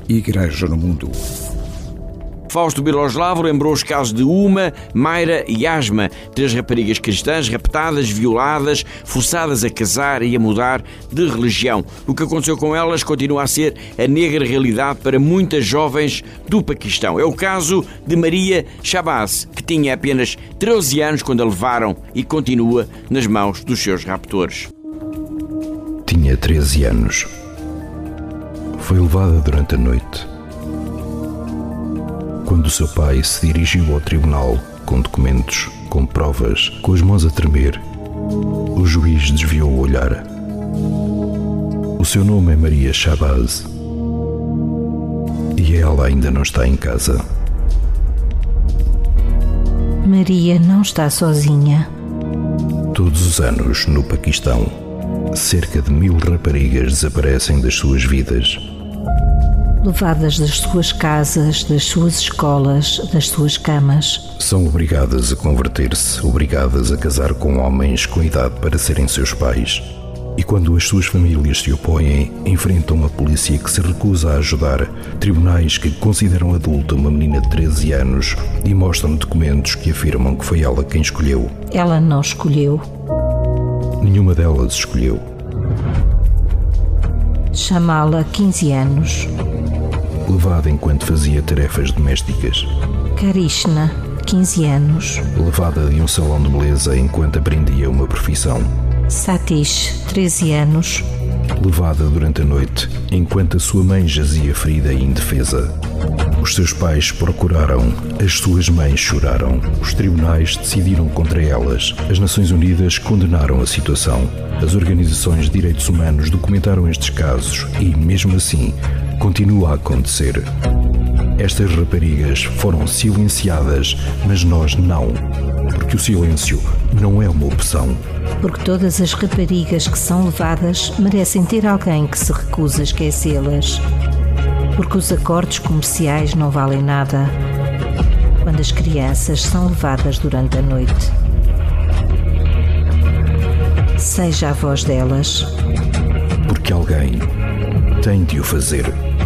Igreja no Mundo. Fausto Biloslavo lembrou os casos de Uma, Mayra e Asma, 3 raparigas cristãs raptadas, violadas, forçadas a casar e a mudar de religião. O que aconteceu com elas continua a ser a negra realidade para muitas jovens do Paquistão. É o caso de Maria Shabazz, que tinha apenas 13 anos quando a levaram e continua nas mãos dos seus raptores. Tinha 13 anos. Foi levada durante a noite. Quando o seu pai se dirigiu ao tribunal com documentos, com provas, com as mãos a tremer, o juiz desviou o olhar. O seu nome é Maria Shabazz e ela ainda não está em casa. Maria não está sozinha. Todos os anos, no Paquistão, cerca de 1000 raparigas desaparecem das suas vidas. Levadas das suas casas, das suas escolas, das suas camas. São obrigadas a converter-se, obrigadas a casar com homens com idade para serem seus pais. E quando as suas famílias se opõem, enfrentam a polícia que se recusa a ajudar, tribunais que consideram adulta uma menina de 13 anos e mostram documentos que afirmam que foi ela quem escolheu. Ela não escolheu. Nenhuma delas escolheu. Chamá-la 15 anos. Levada enquanto fazia tarefas domésticas. Karishna, 15 anos. Levada de um salão de beleza enquanto aprendia uma profissão. Satish, 13 anos. Levada durante a noite enquanto a sua mãe jazia ferida e indefesa. Os seus pais procuraram, as suas mães choraram. Os tribunais decidiram contra elas. As Nações Unidas condenaram a situação. As organizações de direitos humanos documentaram estes casos e, mesmo assim, continua a acontecer. Estas raparigas foram silenciadas, mas nós não, porque o silêncio não é uma opção. Porque todas as raparigas que são levadas merecem ter alguém que se recusa a esquecê-las. Porque os acordos comerciais não valem nada quando as crianças são levadas durante a noite. Seja a voz delas. Porque alguém tem de o fazer.